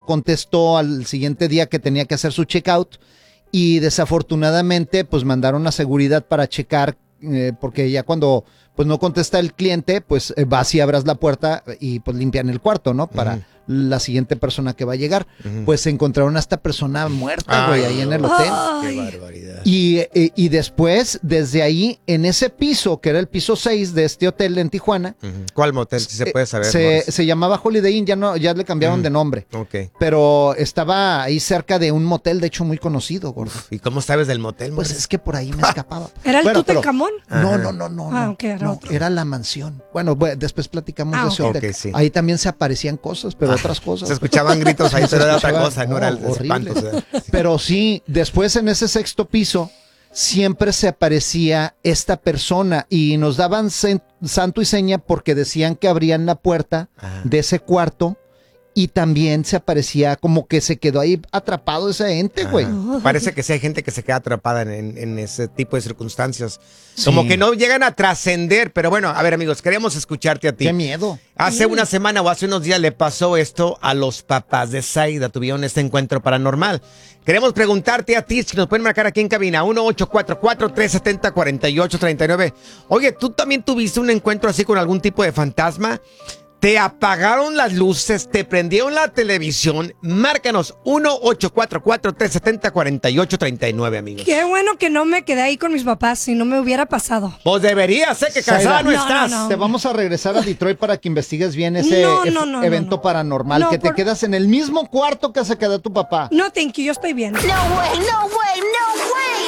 contestó al siguiente día que tenía que hacer su checkout y desafortunadamente pues mandaron a seguridad para checar porque ya cuando pues no contesta el cliente, pues vas y abras la puerta y pues limpian el cuarto, ¿no? Para la siguiente persona que va a llegar. Pues encontraron a esta persona muerta, güey, ahí en el hotel. Qué barbaridad. Y después, desde ahí, en ese piso, que era el piso 6 de este hotel en Tijuana. ¿Cuál motel? Si se puede saber. Se llamaba Holiday Inn, ya le cambiaron de nombre. Ok. Pero estaba ahí cerca de un motel, de hecho, muy conocido, gordo. ¿Y cómo sabes del motel, Pues es que por ahí me escapaba. ¿Era el Tutankamón? No. Ok, era otro. Era la mansión. Bueno, después platicamos de ese hotel. Okay, sí. Ahí también se aparecían cosas, pero otras cosas. Se escuchaban gritos ahí, pero era otra cosa, no era el horrible. espanto. Pero sí, después en ese sexto piso siempre se aparecía esta persona y nos daban santo y seña porque decían que abrían la puerta de ese cuarto y también se aparecía como que se quedó ahí atrapado ese ente, güey. Parece que sí hay gente que se queda atrapada en ese tipo de circunstancias. Sí. Como que no llegan a trascender, pero bueno, a ver amigos, queremos escucharte a ti. ¡Qué miedo! Hace una semana o hace unos días le pasó esto a los papás de Zaida, tuvieron este encuentro paranormal. Queremos preguntarte a ti, si nos pueden marcar aquí en cabina, 1-844-370-4839. Oye, ¿tú también tuviste un encuentro así con algún tipo de fantasma? ¿Te apagaron las luces? ¿Te prendieron la televisión? Márcanos 1-844-370-4839, amigos. Qué bueno que no me quedé ahí con mis papás, si no me hubiera pasado. Pues deberías, sé que casada no estás. Te vamos a regresar a Detroit para que investigues bien ese evento paranormal, que te quedas en el mismo cuarto que se quedó tu papá. No, thank you, yo estoy bien. No way, no way, no